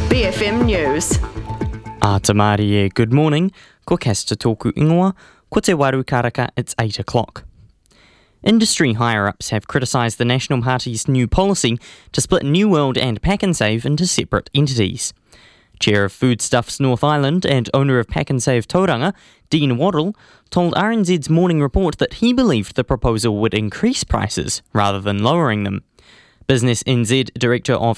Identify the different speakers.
Speaker 1: BFM News.
Speaker 2: Atamarie, good morning. Ko kesta tōku ingoa, ko te waru karaka, it's 8 o'clock. Industry higher-ups have criticised the National Party's new policy to split New World and Pak'nSave into separate entities. Chair of Foodstuffs North Island and owner of Pak'nSave Tauranga, Dean Waddell, told RNZ's morning report that he believed the proposal would increase prices rather than lowering them. Business NZ Director of